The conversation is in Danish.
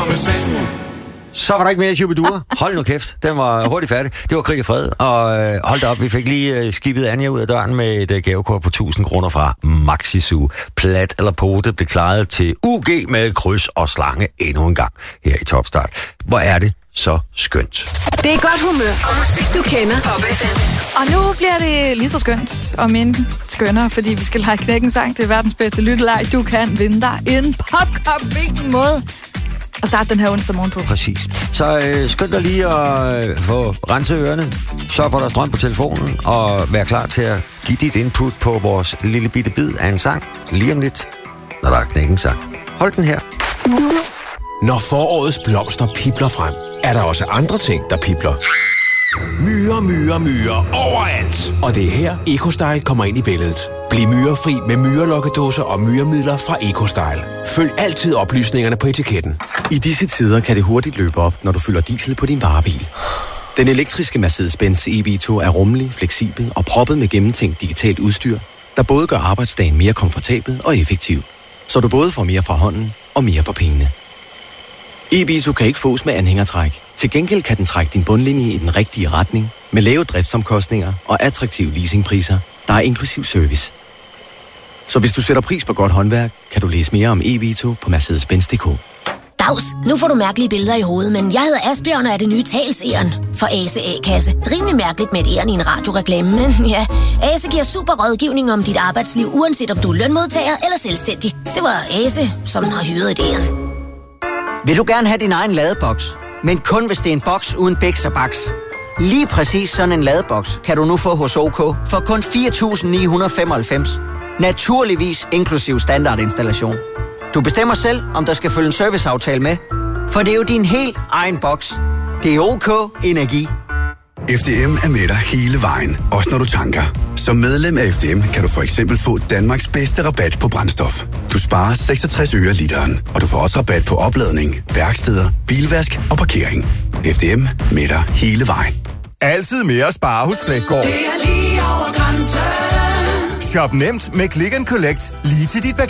Så var der ikke mere Shubidua. Hold nu kæft, den var hurtigt færdig. Det var Krig og Fred, og hold da op, vi fik lige skibet Anja ud af døren med et gavekort på 1000 kroner fra Maxisu. Plat eller pote blev klaret til UG med kryds og slange endnu en gang her i Topstart. Hvor er det så skønt. Det er godt humør og musik, du kender. Top FM. Og nu bliver det lige så skønt, og mindre skønnere, fordi vi skal lege Knækken Sang til verdens bedste lytteleg. Du kan vinde dig en popcorn. Hvilken måde at starte den her onsdag morgen på. Præcis. Så skynd dig lige at få renset ørerne, sørg for, at der er strøm på telefonen, og vær klar til at give dit input på vores lille bitte bid af en sang lige om lidt, når der er Knækken Sang. Hold den her. Når forårets blomster pibler frem, er der også andre ting, der pibler. Myrer overalt. Og det er her EcoStyle kommer ind i billedet. Bliv myrefri med myrelokkedåser og myremidler fra EcoStyle. Følg altid oplysningerne på etiketten. I disse tider kan det hurtigt løbe op, når du fylder diesel på din varebil. Den elektriske Mercedes-Benz EV2 er rummelig, fleksibel og proppet med gennemtænkt digitalt udstyr, der både gør arbejdsdagen mere komfortabel og effektiv. Så du både får mere fra hånden og mere for pengene. EV2 kan ikke fås med anhængertræk. Til gengæld kan den trække din bundlinje i den rigtige retning, med lave driftsomkostninger og attraktive leasingpriser, der er inklusiv service. Så hvis du sætter pris på godt håndværk, kan du læse mere om EV2 på Mercedes-Benz.dk. Dags, nu får du mærkelige billeder i hovedet, men jeg hedder Asbjørn og er det nye talsæren for Ase A-kasse. Rimelig mærkeligt med et æren i en radioreklame, men ja, Ase giver super rådgivning om dit arbejdsliv, uanset om du er lønmodtager eller selvstændig. Det var Ase, som har hyret et æren. Vil du gerne have din egen ladeboks, men kun hvis det er en boks uden bæks og baks? Lige præcis sådan en ladeboks kan du nu få hos OK for kun 4.995. Naturligvis inklusiv standardinstallation. Du bestemmer selv, om der skal følge en serviceaftale med, for det er jo din helt egen boks. Det er OK Energi. FDM er med dig hele vejen, også når du tanker. Som medlem af FDM kan du for eksempel få Danmarks bedste rabat på brændstof. Du sparer 66 øre literen, og du får også rabat på opladning, værksteder, bilvask og parkering. FDM med dig hele vejen. Altid mere at spare hos Fleggaard. Det er lige over grænsen. Shop nemt med Click & Collect lige til dit